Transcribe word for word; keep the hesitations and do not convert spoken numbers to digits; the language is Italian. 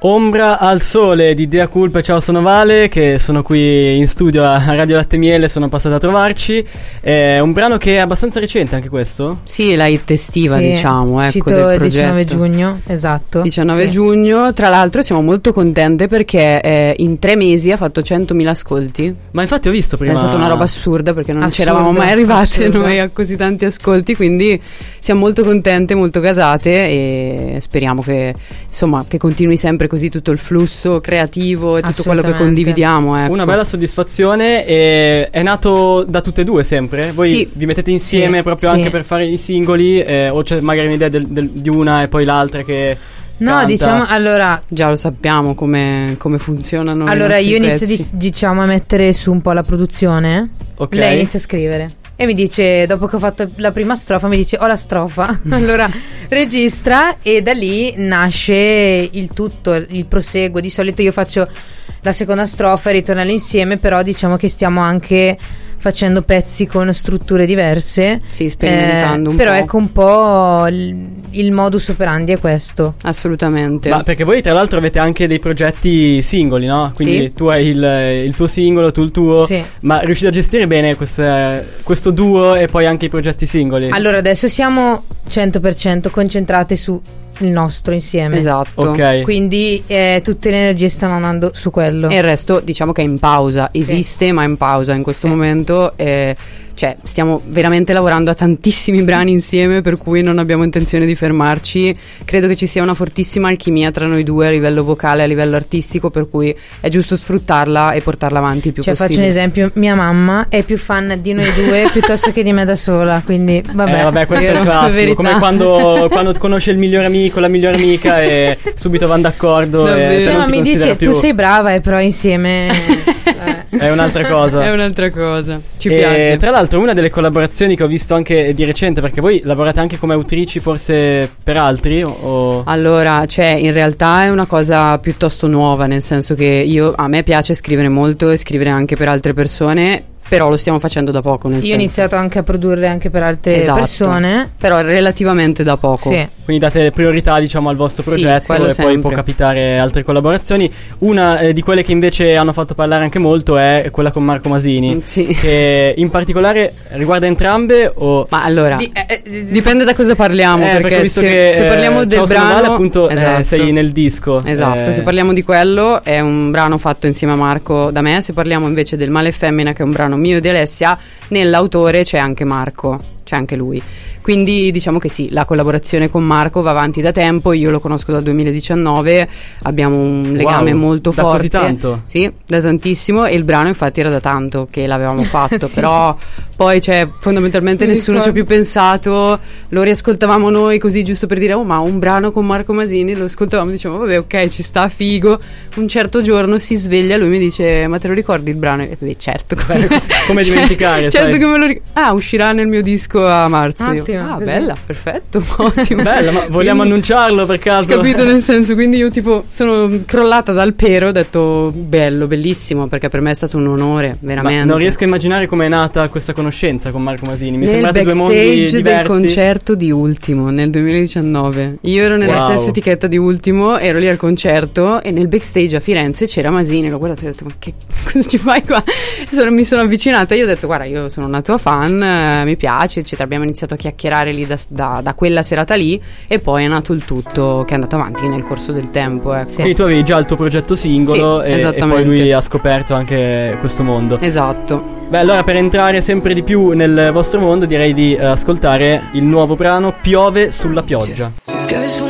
Ombra al sole di Dea Culpa. Ciao, sono Vale, che sono qui in studio a Radio Latte Miele, sono passato a trovarci. È un brano che è abbastanza recente anche questo? Sì, la hit estiva, sì, diciamo, ecco, del progetto. diciannove giugno, esatto. diciannove sì. giugno, tra l'altro siamo molto contente perché eh, in tre mesi ha fatto centomila ascolti. Ma infatti ho visto prima. È stata una roba assurda perché non Assurdo, ci eravamo mai arrivate assurdo. noi a così tanti ascolti, quindi siamo molto contente, molto gasate e speriamo che insomma che continui sempre così tutto il flusso creativo e tutto quello che condividiamo, ecco. Una bella soddisfazione. E è nato da tutte e due sempre? Voi sì. vi mettete insieme sì, proprio sì. anche per fare i singoli eh, o c'è magari un'idea del, del, di una e poi l'altra che no canta? Diciamo allora già lo sappiamo come, come funzionano allora i io inizio pezzi. di, diciamo a mettere su un po' la produzione, okay. Lei inizia a scrivere e mi dice, dopo che ho fatto la prima strofa, mi dice ho la strofa. Allora registra e da lì nasce il tutto, il proseguo. Di solito io faccio la seconda strofa e ritornello insieme, però diciamo che stiamo anche facendo pezzi con strutture diverse. Sì, sperimentando eh, un però po'. ecco un po' il, il modus operandi è questo. Assolutamente. Ma perché voi tra l'altro avete anche dei progetti singoli, no? Quindi sì. tu hai il, il tuo singolo, tu il tuo, sì. Ma riuscite a gestire bene queste, questo duo e poi anche i progetti singoli? Allora adesso siamo cento per cento concentrate su il nostro insieme. Esatto. Ok. Quindi eh, tutte le energie stanno andando su quello. E il resto diciamo che è in pausa. Esiste sì. ma è in pausa in questo sì. momento. eh, Cioè stiamo veramente lavorando a tantissimi brani insieme, per cui non abbiamo intenzione di fermarci. Credo che ci sia una fortissima alchimia tra noi due a livello vocale, a livello artistico, per cui è giusto sfruttarla e portarla avanti il più cioè, possibile. Faccio un esempio: mia mamma è più fan di noi due piuttosto che di me da sola, quindi vabbè. Eh vabbè, questo Vero, è il classico, verità. come quando, quando conosce il migliore amico, la migliore amica e subito vanno d'accordo. Davvero. E, cioè, no, non ti mi dice più. tu sei brava, e però insieme eh. è un'altra cosa. È un'altra cosa. Ci e piace. Tra l'altro una delle collaborazioni che ho visto anche di recente, perché voi lavorate anche come autrici forse per altri o... Allora, cioè in realtà è una cosa piuttosto nuova, nel senso che io a me piace scrivere molto e scrivere anche per altre persone, però lo stiamo facendo da poco, nel io senso. ho iniziato anche a produrre anche per altre esatto. persone, però relativamente da poco. Sì. Quindi date priorità diciamo al vostro progetto, sì, e sempre. poi può capitare altre collaborazioni. Una eh, di quelle che invece hanno fatto parlare anche molto è quella con Marco Masini, sì. che in particolare riguarda entrambe o... Ma allora Di, eh, eh, dipende da cosa parliamo, eh, perché, perché ho visto se, che, se parliamo eh, del Ciao, sono brano Vale, appunto esatto. eh, sei nel disco. Esatto, eh. se parliamo di quello è un brano fatto insieme a Marco da me. Se parliamo invece del Male e Femmina, che è un brano mio e di Alessia, nell'autore c'è anche Marco, c'è anche lui. Quindi diciamo che sì, la collaborazione con Marco va avanti da tempo. Io lo conosco dal duemiladiciannove, abbiamo un legame wow, molto da forte. Così tanto? Sì, da tantissimo. E il brano infatti era da tanto che l'avevamo fatto. Sì. Però poi cioè fondamentalmente Mi nessuno ricordo. ci ha più pensato. Lo riascoltavamo noi così giusto per dire: oh, ma un brano con Marco Masini. Lo ascoltavamo e dicevamo vabbè, ok, ci sta, figo. Un certo giorno si sveglia, lui mi dice: ma te lo ricordi il brano? E beh, certo. Beh, come cioè, dimenticare, certo sai. che me lo ricordo. Ah, uscirà nel mio disco a marzo. Io, Ottimo, ah, così. bella, perfetto, ottimo. Bella, ma vogliamo Quindi, annunciarlo per caso? capito, nel senso, quindi io tipo sono crollata dal pero, ho detto bello, bellissimo, perché per me è stato un onore, veramente. Ma non riesco a immaginare come è nata questa conoscenza con Marco Masini. Mi nel sembrate due mondi backstage diversi. del concerto di Ultimo nel duemiladiciannove. Io ero nella Wow. stessa etichetta di Ultimo, ero lì al concerto e nel backstage a Firenze c'era Masini. L'ho guardato e ho detto: ma che cosa ci fai qua? E sono, mi sono avvicinata e io ho detto: guarda, io sono una tua fan, eh, mi piace, eccetera. Abbiamo iniziato a chiacchierare lì da, da, da quella serata lì, e poi è nato il tutto che è andato avanti nel corso del tempo, ecco. Quindi tu avevi già il tuo progetto singolo, Sì, e, e esattamente. poi lui ha scoperto anche questo mondo. Esatto. Beh, allora per entrare sempre di più nel vostro mondo direi di eh, ascoltare il nuovo brano Piove sulla pioggia.